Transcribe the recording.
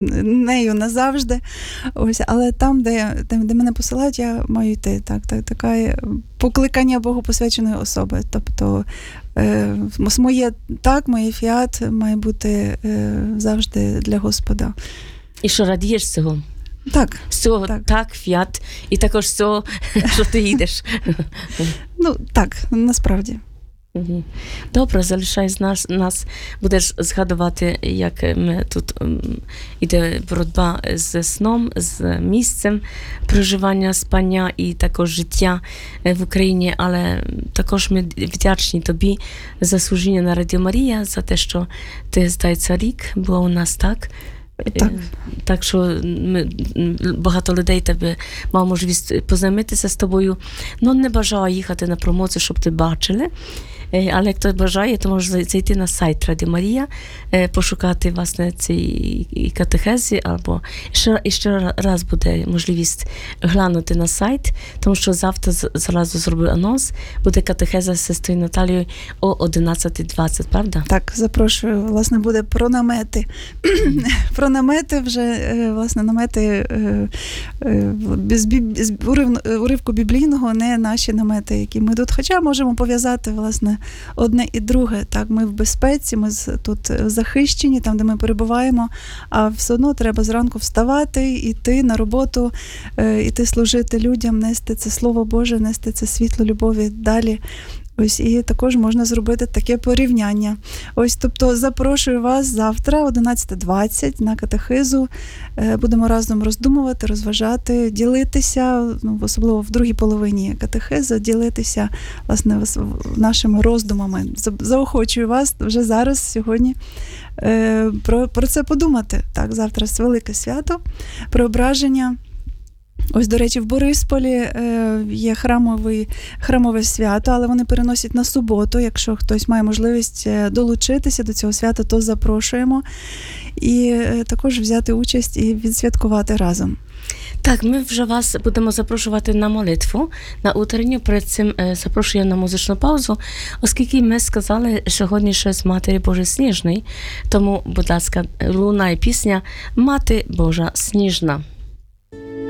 нею назавжди. Ось, але там, де мене посилають, я маю йти. Таке покликання Богопосвяченої особи. Тобто моє фіат має бути завжди для Господа. І що, радієш з цього? Так. З цього так, фіат, і також з цього, що ти їдеш. Так, насправді. Добре, залишай нас, будеш згадувати, як ми тут іде боротьба з сном, з місцем проживання, спання і також життя в Україні, але також ми вдячні тобі за служіння на Радіо Марія, за те, що ти, здається, рік була у нас, так? Так що багато людей тебе мав можливість познайомитися з тобою. Не бажаю їхати на промоцію, щоб ти бачили. Але як хто бажає, то може зайти на сайт Радіо Марія, пошукати, власне, ці катехези, або ще раз буде можливість глянути на сайт, тому що завтра зразу зроблю анонс, буде катехеза з сестрою Наталією о 11:20, правда? Так, запрошую. Власне, буде про намети. Про намети вже, власне, намети з уривку біблійного, не наші намети, які ми тут. Хоча можемо пов'язати, власне, одне і друге. Так, ми в безпеці, ми тут захищені, там, де ми перебуваємо, а все одно треба зранку вставати, йти на роботу, йти служити людям, нести це Слово Боже, нести це світло любові далі. Ось, і також можна зробити таке порівняння. Ось, тобто, запрошую вас завтра, 11:20, на катехизу. Будемо разом роздумувати, розважати, ділитися, особливо в другій половині катехизу, ділитися, власне, нашими роздумами. Заохочую вас вже зараз, сьогодні, про це подумати. Так, завтра велике свято, Преображення. Ось, до речі, в Борисполі є храмове свято, але вони переносять на суботу. Якщо хтось має можливість долучитися до цього свята, то запрошуємо. І також взяти участь і відсвяткувати разом. Так, ми вже вас будемо запрошувати на молитву, на утренню. Перед цим запрошую на музичну паузу, оскільки ми сказали сьогодні щось Матері Божої Сніжної. Тому, будь ласка, лунає пісня «Мати Божа Сніжна».